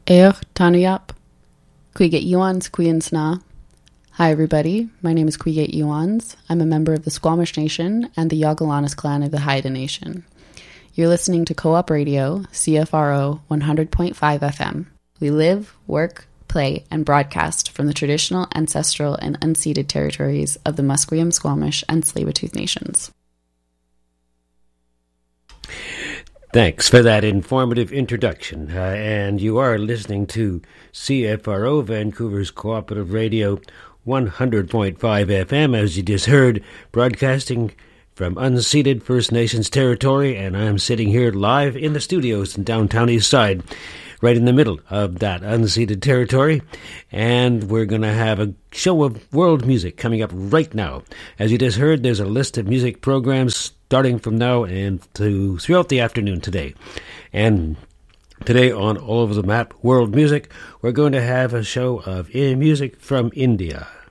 Eoch Tanuyap, Quiget Iwans Quinsna. Hi everybody, my name is Quiget Iwans. I'm a member of the Squamish Nation and the Yagalanas clan of the Haida Nation. You're listening to Co-op Radio, CFRO 100.5 FM. We live, work, play, and broadcast from the traditional, ancestral, and unceded territories of the Musqueam, Squamish, and Tsleil-Waututh nations. Thanks for that informative introduction. And you are listening to CFRO, Vancouver's Cooperative Radio 100.5 FM, as you just heard, broadcasting from unceded First Nations territory, and I'm sitting here live in the studios in downtown Eastside, right in the middle of that unceded territory, and we're going to have a show of world music coming up right now. As you just heard, there's a list of music programs starting from now and throughout the afternoon today. And today on All Over the Map World Music, we're going to have a show of music from India.